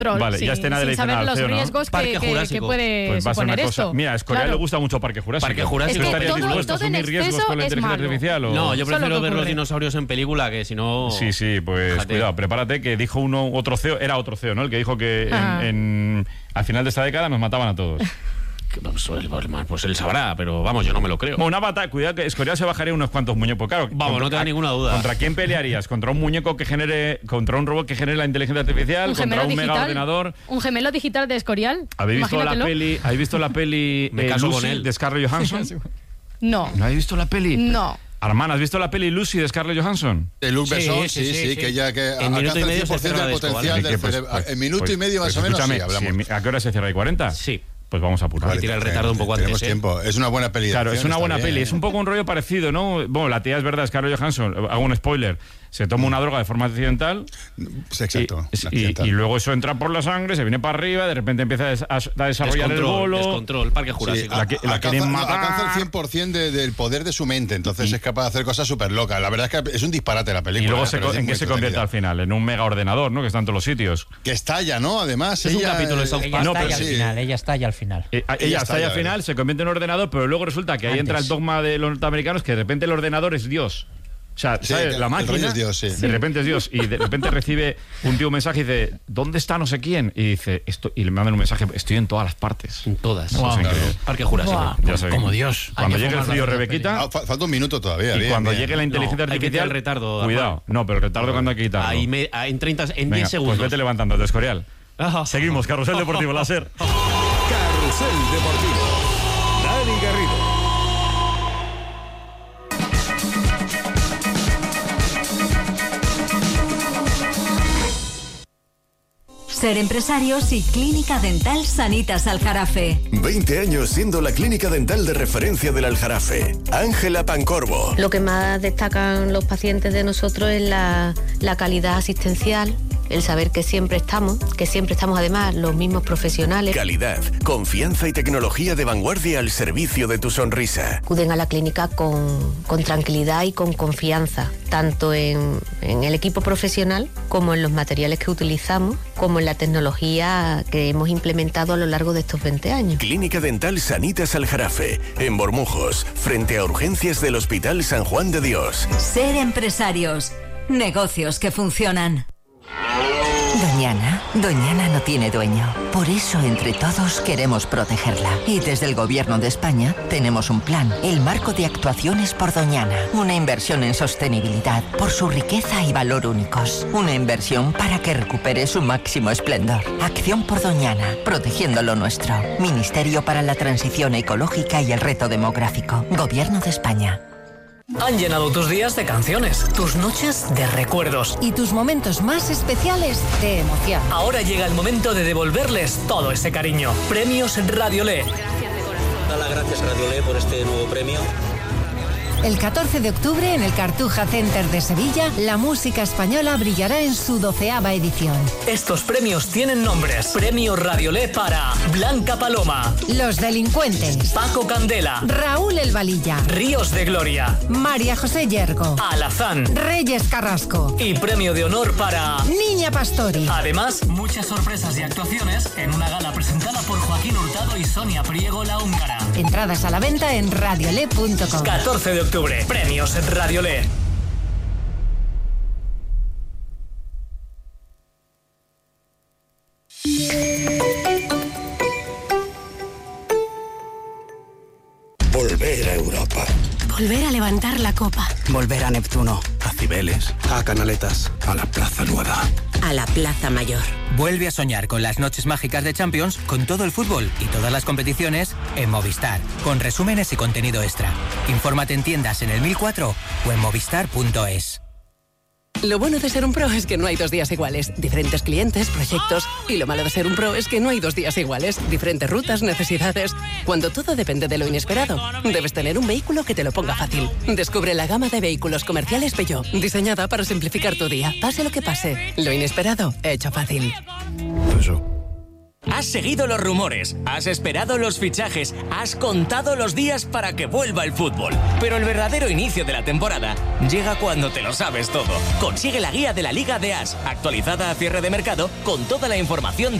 Vale, sí, ya escena de la sin saber los ¿no? riesgos que puede pues va a ser suponer una cosa. esto. Mira, a Escorial le gusta mucho Parque Jurásico. Parque Jurásico. Es que ¿Estarías dispuesto a todo en asumir riesgos exceso con la es inteligencia malo. artificial? ¿O? No, yo prefiero ver los ocurre. dinosaurios en película, que si no... Sí, pues Fíjate. cuidado, prepárate, que dijo otro CEO, ¿no? El que dijo que al final de esta década nos mataban a todos. Pues él sabrá, pero vamos, yo no me lo creo. Bueno, una batalla, cuidado que Escorial se bajaría unos cuantos muñecos. Claro, Vamos, no te da ninguna duda. ¿Contra quién pelearías? ¿Contra un muñeco que genere, contra un robot que genere la inteligencia artificial? ¿Contra un mega ordenador? Un gemelo digital de Escorial. ¿Habéis visto la peli Me caso Lucy, con él. de Scarlett Johansson? No. ¿No habéis visto la peli? No. Armán, ¿has visto la peli Lucy de Scarlett Johansson? De Luc Besson, sí, que ya en minuto alcanza y el medio 100% se cierra del la disco, potencial ¿vale? del cerebro. En minuto y medio más o menos, sí, hablamos. ¿A qué hora se cierra? ¿Y 40? Sí. Pues vamos a apurar. Tira el retardo un poco antes. Tenemos tiempo. Es una buena peli. Claro, es una buena peli. Es un poco un rollo parecido, ¿no? Bueno, la tía es verdad, Scarlett Johansson, hago un spoiler, se toma una droga de forma accidental. Sí, exacto. Y luego eso entra por la sangre, se viene para arriba, de repente empieza a desarrollar el bolo. Descontrol, Parque Jurásico. La quieren matar. Alcanza el 100% del poder de su mente, entonces es capaz de hacer cosas súper locas. La verdad es que es un disparate la película. Y luego ¿en qué se convierte al final? En un mega ordenador, ¿no? Que está en todos los sitios. Que estalla, ¿no? Además, es un capítulo de South Park. Ella estalla al final. Ella está al final, se convierte en un ordenador, pero luego resulta que ahí entra el dogma de los norteamericanos, que de repente el ordenador es Dios. O sea, ¿sabes? La máquina es Dios, de repente es Dios, y de repente recibe un tío un mensaje y dice, ¿dónde está no sé quién? Y dice, y le mandan un mensaje, estoy en todas las partes. En todas. Wow. Claro. Parque Jurásico. Ya sabéis. Como Dios. Cuando llegue el frío, Rebequita. Falta un minuto todavía. Y cuando llegue la inteligencia hay que quitar artificial. el retardo. Cuidado. No, pero el retardo cuando hay que quitarlo. En 10 Venga, segundos. Pues vete levantando, de Escorial. Seguimos, Carrusel Deportivo, láser. Carrusel Deportivo. Dani Garrido. Ser empresarios y Clínica Dental Sanitas Aljarafe. 20 años siendo la clínica dental de referencia del Aljarafe. Ángela Pancorbo. Lo que más destacan los pacientes de nosotros es la calidad asistencial, el saber que siempre estamos además los mismos profesionales. Calidad, confianza y tecnología de vanguardia al servicio de tu sonrisa. Acuden a la clínica con tranquilidad y con confianza, tanto en el equipo profesional como en los materiales que utilizamos, como en la tecnología que hemos implementado a lo largo de estos 20 años. Clínica Dental Sanitas Aljarafe, en Bormujos, frente a urgencias del Hospital San Juan de Dios. Ser empresarios. Negocios que funcionan. Doñana no tiene dueño. Por eso, entre todos, queremos protegerla. Y desde el Gobierno de España tenemos un plan, el Marco de Actuaciones por Doñana. Una inversión en sostenibilidad por su riqueza y valor únicos. Una inversión para que recupere su máximo esplendor. Acción por Doñana, protegiendo lo nuestro. Ministerio para la Transición Ecológica y el Reto Demográfico. Gobierno de España. Han llenado tus días de canciones, tus noches de recuerdos y tus momentos más especiales de emoción. Ahora llega el momento de devolverles todo ese cariño. Premios Radiolé. Gracias de corazón. Da las gracias a Radiolé por este nuevo premio. El 14 de octubre, en el Cartuja Center de Sevilla, la música española brillará en su 12ª edición. Estos premios tienen nombres. Premio Radiolé para Blanca Paloma, Los Delincuentes, Paco Candela, Raúl El Valilla, Ríos de Gloria, María José Yergo, Alazán, Reyes Carrasco y premio de honor para Niña Pastori. Además, muchas sorpresas y actuaciones en una gala presentada por Joaquín Hurtado y Sonia Priego la húngara. Entradas a la venta en radiolé.com. 14 de octubre, premios Radiolé. Volver a Europa. Volver a levantar la copa. Volver a Neptuno. A Cibeles. A Canaletas. A la Plaza Nueva. A la Plaza Mayor. Vuelve a soñar con las noches mágicas de Champions, con todo el fútbol y todas las competiciones en Movistar, con resúmenes y contenido extra. Infórmate en tiendas en el 1004 o en movistar.es. Lo bueno de ser un pro es que no hay 2 días iguales. Diferentes clientes, proyectos. Y lo malo de ser un pro es que no hay 2 días iguales. Diferentes rutas, necesidades. Cuando todo depende de lo inesperado, debes tener un vehículo que te lo ponga fácil. Descubre la gama de vehículos comerciales Peugeot, diseñada para simplificar tu día. Pase lo que pase, lo inesperado, hecho fácil. Eso. Has seguido los rumores, has esperado los fichajes, has contado los días para que vuelva el fútbol. Pero el verdadero inicio de la temporada llega cuando te lo sabes todo. Consigue la guía de la Liga de As, actualizada a cierre de mercado con toda la información de